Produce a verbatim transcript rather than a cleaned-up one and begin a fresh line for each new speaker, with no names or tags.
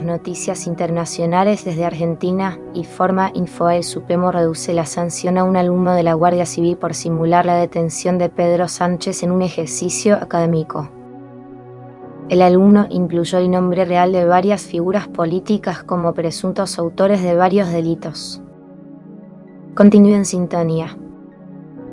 las noticias internacionales desde Argentina, Informa Infobae Supremo reduce la sanción a un alumno de la Guardia Civil por simular la detención de Pedro Sánchez en un ejercicio académico. El alumno incluyó el nombre real de varias figuras políticas como presuntos autores de varios delitos. Continúe en sintonía.